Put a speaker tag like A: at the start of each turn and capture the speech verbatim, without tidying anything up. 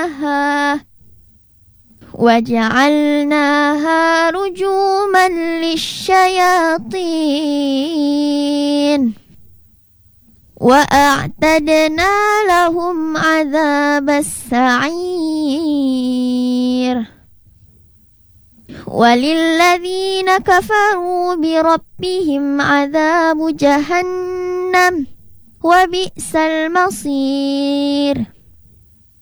A: وجعلناها وجعلناها رجوما للشياطين وأعتدنا لهم عذاب السعير وللذين كفروا بربهم عذاب جهنم وبئس المصير.